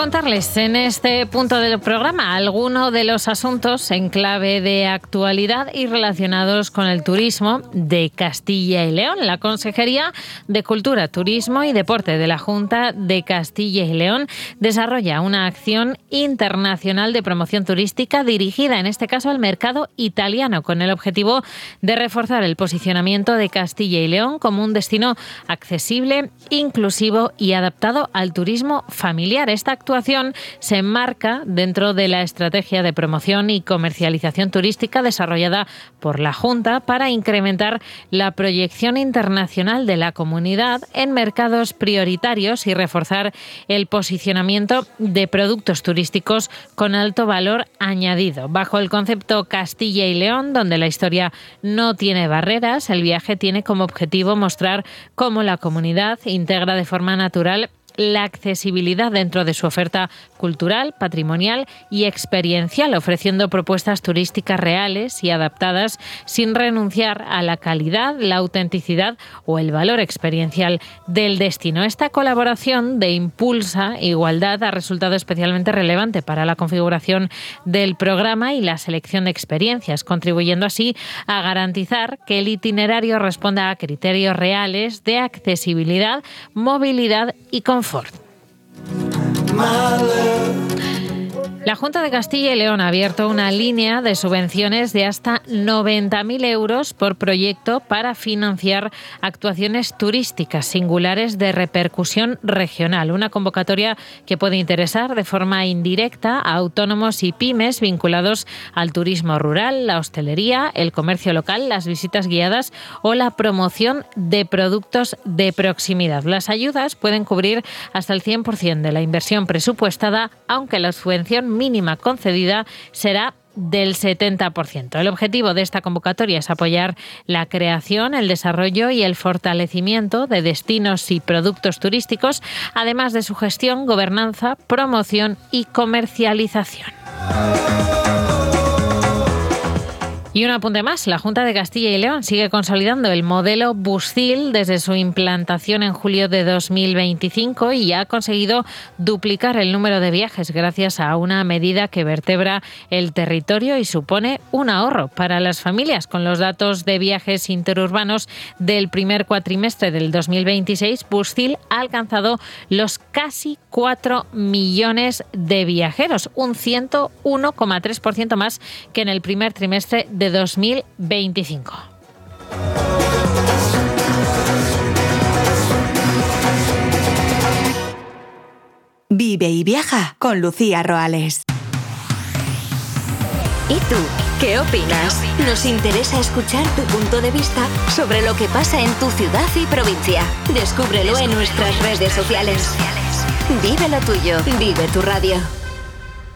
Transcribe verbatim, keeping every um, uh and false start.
contarles en este punto del programa algunos de los asuntos en clave de actualidad y relacionados con el turismo de Castilla y León. La Consejería de Cultura, Turismo y Deporte de la Junta de Castilla y León desarrolla una acción internacional de promoción turística dirigida, en este caso, al mercado italiano, con el objetivo de reforzar el posicionamiento de Castilla y León como un destino accesible, inclusivo y adaptado al turismo familiar. Esta actuación se enmarca dentro de la estrategia de promoción y comercialización turística desarrollada por la Junta para incrementar la proyección internacional de la comunidad en mercados prioritarios y reforzar el posicionamiento de productos turísticos con alto valor añadido. Bajo el concepto Castilla y León, donde la historia no tiene barreras, el viaje tiene como objetivo mostrar cómo la comunidad integra de forma natural la accesibilidad dentro de su oferta cultural, patrimonial y experiencial, ofreciendo propuestas turísticas reales y adaptadas sin renunciar a la calidad, la autenticidad o el valor experiencial del destino. Esta colaboración de Impulsa Igualdad ha resultado especialmente relevante para la configuración del programa y la selección de experiencias, contribuyendo así a garantizar que el itinerario responda a criterios reales de accesibilidad, movilidad y confort. La Junta de Castilla y León ha abierto una línea de subvenciones de hasta noventa mil euros por proyecto para financiar actuaciones turísticas singulares de repercusión regional. Una convocatoria que puede interesar de forma indirecta a autónomos y pymes vinculados al turismo rural, la hostelería, el comercio local, las visitas guiadas o la promoción de productos de proximidad. Las ayudas pueden cubrir hasta el cien por ciento de la inversión presupuestada, aunque la subvención mínima concedida será del setenta por ciento. El objetivo de esta convocatoria es apoyar la creación, el desarrollo y el fortalecimiento de destinos y productos turísticos, además de su gestión, gobernanza, promoción y comercialización. Y un apunte más, la Junta de Castilla y León sigue consolidando el modelo Buscil desde su implantación en julio de dos mil veinticinco y ha conseguido duplicar el número de viajes gracias a una medida que vertebra el territorio y supone un ahorro para las familias. Con los datos de viajes interurbanos del primer cuatrimestre del dos mil veintiséis, Buscil ha alcanzado los casi cuatro millones de viajeros, un ciento uno coma tres por ciento más que en el primer trimestre de dos mil veinticinco. Vive y viaja con Lucía Roales. ¿Y tú? ¿Qué opinas? Nos interesa escuchar tu punto de vista sobre lo que pasa en tu ciudad y provincia. Descúbrelo en nuestras redes sociales. Vive lo tuyo, vive tu radio.